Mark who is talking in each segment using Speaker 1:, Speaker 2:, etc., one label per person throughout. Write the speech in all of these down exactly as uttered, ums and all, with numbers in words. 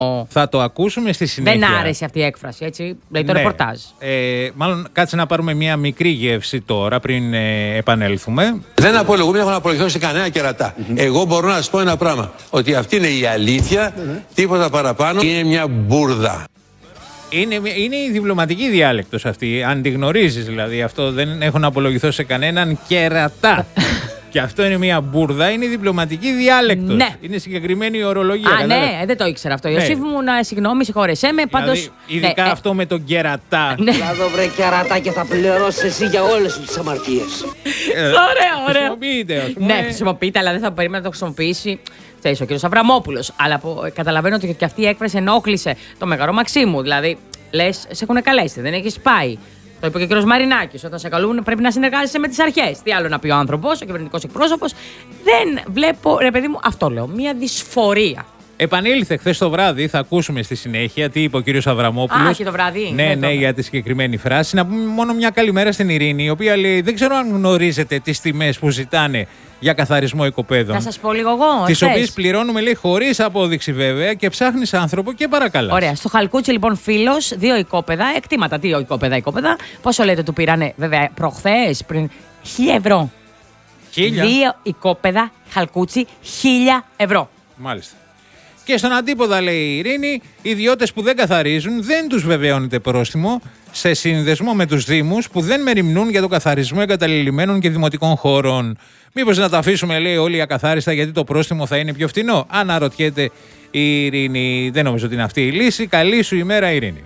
Speaker 1: Θα το ακούσουμε στη συνέχεια.
Speaker 2: Δεν άρεσε αυτή η έκφραση, έτσι. Λέει το ναι. ρεπορτάζ.
Speaker 1: Ε, μάλλον κάτσε να πάρουμε μια μικρή γεύση τώρα πριν ε, επανέλθουμε.
Speaker 3: Δεν απολογούμε, δεν έχω να απολογηθώ σε κανένα κερατά. Mm-hmm. Εγώ μπορώ να σας πω ένα πράγμα. Ότι αυτή είναι η αλήθεια, mm-hmm. τίποτα παραπάνω. Είναι μια μπουρδα.
Speaker 1: Είναι, είναι η διπλωματική διάλεκτος αυτή. Αν τη γνωρίζεις δηλαδή, αυτό δεν έχω να απολογηθώ σε κανέναν κερατά. Και αυτό είναι μια μπουρδα, είναι διπλωματική διάλεκτος.
Speaker 2: Ναι.
Speaker 1: Είναι συγκεκριμένη η ορολογία.
Speaker 2: Α,
Speaker 1: κατάλαβα.
Speaker 2: ναι, δεν το ήξερα αυτό.
Speaker 1: Ναι.
Speaker 2: Ιωσήφ μου, να συγγνώμη, συγχώρεσέ με. Πάντως.
Speaker 1: Δηλαδή, ειδικά
Speaker 2: ναι,
Speaker 1: αυτό ε... με τον κερατά.
Speaker 2: Ναι.
Speaker 4: Λάδο βρε κερατά και θα πληρώσεις εσύ για όλες τις αμαρτίες.
Speaker 2: Ε, ωραία, ωραία.
Speaker 1: Χρησιμοποιείται, ας πούμε.
Speaker 2: Ναι, χρησιμοποιείται, αλλά δεν θα περίμενα να το χρησιμοποιήσει. Ξέρεις, ο κύριος Αβραμόπουλος. Αλλά που, καταλαβαίνω ότι και αυτή η έκφραση ενόχλησε το Μεγαρό Μαξίμου. Δηλαδή, λες, σε έχουν καλέσει, δεν έχεις πάει. Το είπε και ο κύριος Μαρινάκης. Όταν σε καλούν, πρέπει να συνεργάζεσαι με τις αρχές. Τι άλλο να πει ο άνθρωπος, ο κυβερνητικός εκπρόσωπος. Δεν βλέπω, ρε παιδί μου, αυτό λέω. Μια δυσφορία.
Speaker 1: Επανήλθε χθες το βράδυ, θα ακούσουμε στη συνέχεια τι είπε ο κύριος Αβραμόπουλος.
Speaker 2: Α, και το βράδυ.
Speaker 1: Ναι, ναι, ναι, για τη συγκεκριμένη φράση. Να πούμε μόνο μια καλημέρα στην Ειρήνη, η οποία λέει: δεν ξέρω αν γνωρίζετε τις τιμές που ζητάνε για καθαρισμό οικοπαίδων.
Speaker 2: Να σας πω λίγο εγώ.
Speaker 1: Τις οποίες πληρώνουμε, λέει, χωρίς απόδειξη βέβαια και ψάχνεις άνθρωπο και παρακαλάς.
Speaker 2: Ωραία. Στο Χαλκούτσι, λοιπόν, φίλος, δύο οικόπεδα, εκτίματα, δύο οικόπεδα, οικόπεδα. Πόσο λέτε του πήρανε, βέβαια, προχθές, πριν. Χίλια ευρώ.
Speaker 1: Χίλια.
Speaker 2: Δύο οικόπεδα, Χαλκούτσι, χίλια ευρώ.
Speaker 1: Μάλιστα. Και στον αντίποδα, λέει η Ειρήνη, οι ιδιώτες που δεν καθαρίζουν δεν τους βεβαιώνεται πρόστιμο σε συνδεσμό με τους Δήμους που δεν μεριμνούν για το καθαρισμό εγκαταλειμμένων και δημοτικών χώρων. Μήπως να τα αφήσουμε, λέει, όλοι ακαθάριστα γιατί το πρόστιμο θα είναι πιο φθηνό. Αναρωτιέται η Ειρήνη. Δεν νομίζω ότι είναι αυτή η λύση. Καλή σου ημέρα, Ειρήνη.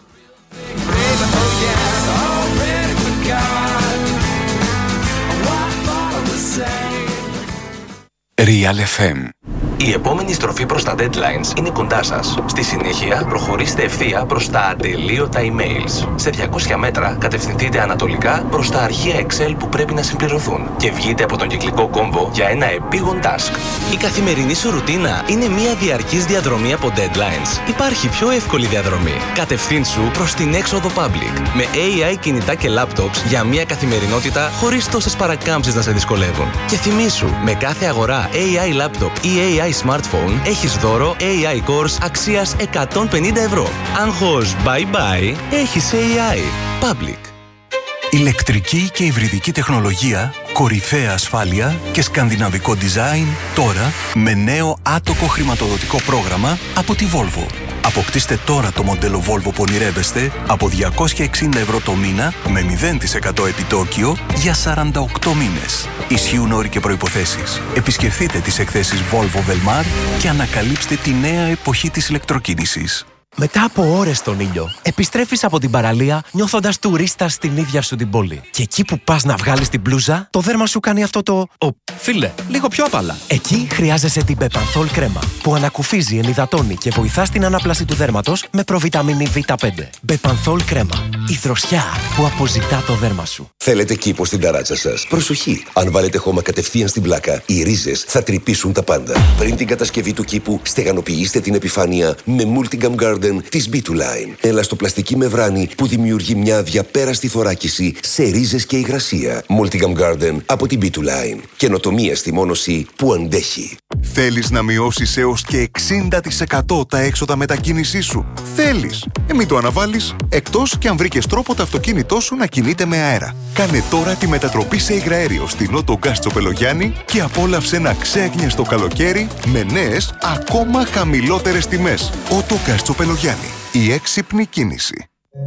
Speaker 5: Real εφ εμ.
Speaker 6: Η επόμενη στροφή προς τα deadlines είναι κοντά σας. Στη συνέχεια, προχωρήστε ευθεία προς τα ατελείωτα emails. Σε διακόσια μέτρα, κατευθυνθείτε ανατολικά προς τα αρχεία Excel που πρέπει να συμπληρωθούν και βγείτε από τον κυκλικό κόμβο για ένα επίγον task.
Speaker 7: Η καθημερινή σου ρουτίνα είναι μια διαρκής διαδρομή από deadlines. Υπάρχει πιο εύκολη διαδρομή. Κατευθύνσου προς την έξοδο public. Με έι άι κινητά και laptops για μια καθημερινότητα χωρίς τόσες παρακάμψεις να σε δυσκολεύουν. Και θυμήσου, με κάθε αγορά έι άι laptop ή έι άι smartphone έχεις δώρο έι άι Course αξίας εκατόν πενήντα ευρώ. Άγχος bye bye, έχεις έι άι. Public.
Speaker 5: Ηλεκτρική και υβριδική τεχνολογία, κορυφαία ασφάλεια και σκανδιναβικό design τώρα με νέο άτοκο χρηματοδοτικό πρόγραμμα από τη Volvo. Αποκτήστε τώρα το μοντέλο Volvo που ονειρεύεστε από διακόσια εξήντα ευρώ το μήνα με μηδέν τοις εκατό επιτόκιο για σαράντα οκτώ μήνες. Ισχύουν όροι και προϋποθέσεις. Επισκεφτείτε τις εκθέσεις Volvo Velmar και ανακαλύψτε τη νέα εποχή της ηλεκτροκίνησης.
Speaker 7: Μετά από ώρες στον ήλιο, επιστρέφεις από την παραλία νιώθοντας τουρίστας στην ίδια σου την πόλη. Και εκεί που πας να βγάλεις την μπλούζα, το δέρμα σου κάνει αυτό το «Ω, φίλε, λίγο πιο απαλά». Εκεί χρειάζεσαι την Bepanthol κρέμα, που ανακουφίζει, ενυδατώνει και βοηθά στην ανάπλαση του δέρματος με προβιταμίνη βι πέντε. Bepanthol κρέμα. Η δροσιά που αποζητά το δέρμα σου.
Speaker 8: Θέλετε κήπο στην ταράτσα σας? Προσοχή! Αν βάλετε χώμα κατευθείαν στην πλάκα, οι ρίζες θα τρυπήσουν τα πάντα. Πριν την κατασκευή του κήπου, στεγανοποιήστε την επιφάνεια με Multigam Garden της μπι του Line. Ελαστοπλαστική μεμβράνη που δημιουργεί μια αδιαπέραστη θωράκιση σε ρίζες και υγρασία. Multigam Garden από την μπι του Line. Καινοτομία στη μόνωση που αντέχει.
Speaker 9: Θέλεις να μειώσεις έως και εξήντα τοις εκατό τα έξοδα μετακίνησής σου? Θέλεις! Ε, μην το αναβάλεις, εκτός και αν βρήκες τρόπο το αυτοκίνητό σου να κινείται με αέρα. Κάνε τώρα τη μετατροπή σε υγραέριο στην Ότο Γκάς Τσοπελογιάννη και απόλαυσε ένα ξέγνιαστο καλοκαίρι με νέες, ακόμα χαμηλότερες τιμές. Ότο Γκάς Τσοπελογιάννη. Η έξυπνη κίνηση.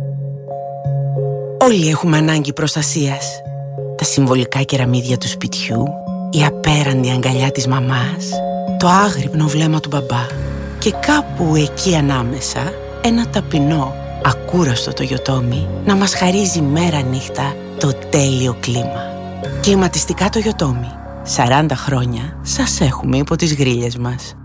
Speaker 10: Όλοι έχουμε ανάγκη προστασίας. Τα συμβολικά κεραμίδια του σπιτιού, η απέραντη αγκαλιά της μαμάς, το άγρυπνο βλέμμα του μπαμπά και κάπου εκεί ανάμεσα ένα ταπεινό, ακούραστο Toyotomi να μας χαρίζει μέρα νύχτα το τέλειο κλίμα. Κλιματιστικά Toyotomi. σαράντα χρόνια σας έχουμε υπό τις γρίλες μας.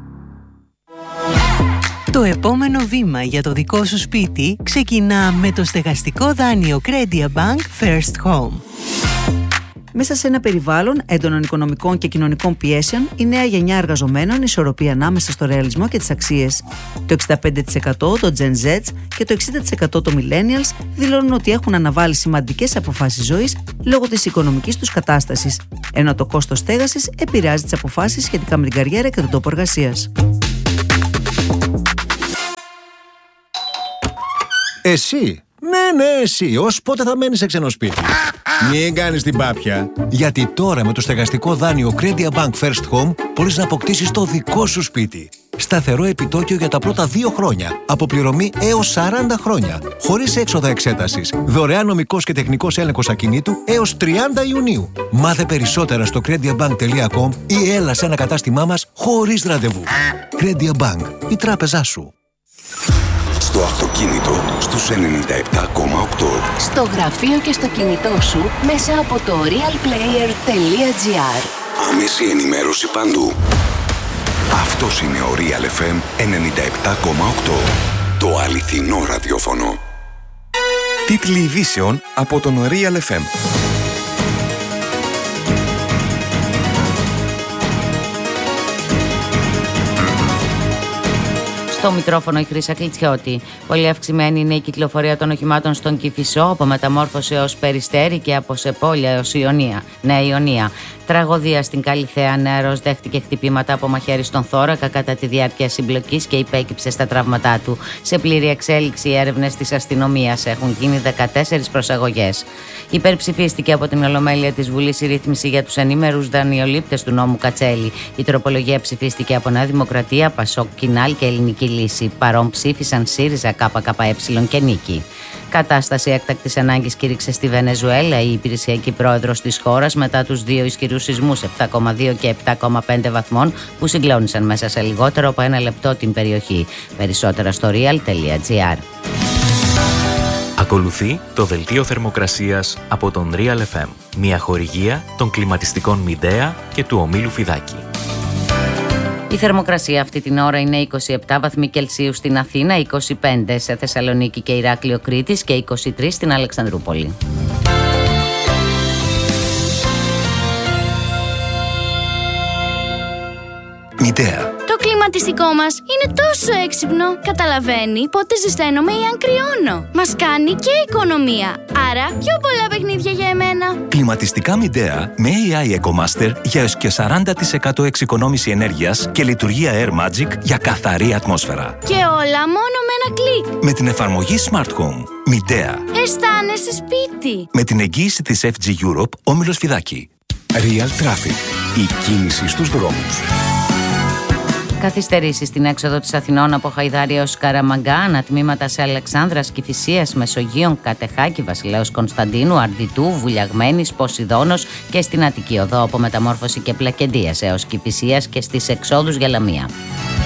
Speaker 11: Το επόμενο βήμα για το δικό σου σπίτι ξεκινά με το στεγαστικό δάνειο Credia Bank First Home.
Speaker 12: Μέσα σε ένα περιβάλλον έντονων οικονομικών και κοινωνικών πιέσεων, η νέα γενιά εργαζομένων ισορροπεί ανάμεσα στο ρεαλισμό και τις αξίες. Το εξήντα πέντε τοις εκατό των Gen Z και το εξήντα τοις εκατό των Millennials δηλώνουν ότι έχουν αναβάλει σημαντικές αποφάσεις ζωής λόγω της οικονομικής τους κατάστασης, ενώ το κόστος στέγασης επηρεάζει τις αποφάσεις σχετικά με την καριέρα και τον τόπο εργασίας.
Speaker 13: Εσύ. Ναι, ναι, εσύ. Ως πότε θα μένεις σε ξένο σπίτι? Μην κάνεις την πάπια. Γιατί τώρα με το στεγαστικό δάνειο Credit Bank First Home μπορείς να αποκτήσεις το δικό σου σπίτι. Σταθερό επιτόκιο για τα πρώτα δύο χρόνια. Αποπληρωμή έως σαράντα χρόνια. Χωρίς έξοδα εξέτασης. Δωρεάν νομικός και τεχνικός έλεγχος ακινήτου έως τριάντα Ιουνίου. Μάθε περισσότερα στο crediabank τελεία com ή έλα σε ένα κατάστημά μας χωρίς ραντεβού. Credit Bank. Η τράπεζά σου.
Speaker 14: Στο αυτοκίνητο στους ενενήντα επτά κόμμα οκτώ.
Speaker 15: Στο γραφείο και στο κινητό σου μέσα από το realplayer τελεία gr.
Speaker 14: Άμεση ενημέρωση παντού. Αυτός είναι ο Real εφ εμ ενενήντα επτά κόμμα οκτώ. Το αληθινό ραδιόφωνο.
Speaker 16: Τίτλοι ειδήσεων από τον Real εφ εμ.
Speaker 2: Στο μικρόφωνο η Χρύσα Κλιτσιώτη. Πολύ αυξημένη είναι η κυκλοφορία των οχημάτων στον Κηφισό, από Μεταμόρφωση έως Περιστέρι και από Σεπόλια έως Ιωνία, Νέα Ιωνία. Τραγωδία στην Καλιθέα. Νεαρός δέχτηκε χτυπήματα από μαχαίρι στον θώρακα κατά τη διάρκεια συμπλοκής και υπέκυψε στα τραύματά του. Σε πλήρη εξέλιξη οι έρευνες της αστυνομίας, έχουν γίνει δεκατέσσερις προσαγωγές. Υπερψηφίστηκε από την Ολομέλεια της Βουλής η ρύθμιση για τους ενήμερους δανειολήπτες του νόμου Κατσέλη. Η τροπολογία ψηφίστηκε από Νέα Δημοκρατία, Πασόκ, Κινάλ και Ελληνική Λύση. Παρόν ψήφισαν ΣΥΡΙΖΑ, ΚΚΕ και Νίκη. Κατάσταση έκτακτης ανάγκης κήρυξε στη Βενεζουέλα η υπηρεσιακή πρόεδρος της χώρας μετά τους δύο ισχυρούς σεισμούς επτά κόμμα δύο και επτά κόμμα πέντε βαθμών που συγκλώνησαν μέσα σε λιγότερο από ένα λεπτό την περιοχή. Περισσότερα στο real τελεία gr.
Speaker 7: Ακολουθεί το δελτίο θερμοκρασίας από τον Real εφ εμ, μια χορηγία των κλιματιστικών Midea και του ομίλου Φιδάκη.
Speaker 2: Η θερμοκρασία αυτή την ώρα είναι είκοσι επτά βαθμοί Κελσίου στην Αθήνα, είκοσι πέντε σε Θεσσαλονίκη και Ηράκλειο Κρήτης και είκοσι τρία στην Αλεξανδρούπολη.
Speaker 14: Midea.
Speaker 17: Το κλιματιστικό μας είναι τόσο έξυπνο. Καταλαβαίνει πότε ζεσταίνομαι ή αν κρυώνω. Μας κάνει και οικονομία. Άρα πιο πολλά παιχνίδια για εμένα.
Speaker 5: Κλιματιστικά Midea με έι άι EcoMaster για έως και σαράντα τοις εκατό εξοικονόμηση ενέργειας και λειτουργία Air Magic για καθαρή ατμόσφαιρα.
Speaker 17: Και όλα μόνο με ένα κλικ.
Speaker 5: Με την εφαρμογή Smart Home. Midea.
Speaker 17: Αισθάνεσαι σπίτι.
Speaker 5: Με την εγγύηση της εφ τζι Europe, όμιλος Φιδάκη.
Speaker 14: Real Traffic. Η κίνηση στους δρόμους.
Speaker 2: Καθυστερήσεις στην έξοδο της Αθηνών από Χαϊδάρη έως Καραμαγκά, ανατμήματα σε Αλεξάνδρας, Κηφισίας, Μεσογείων, Κατεχάκη, Βασιλέως Κωνσταντίνου, Αρδιτού, Βουλιαγμένης, Ποσειδώνος και στην Αττική Οδό από Μεταμόρφωση και Πλακεντίας έως Κηφισίας και στις εξόδους για Λαμία.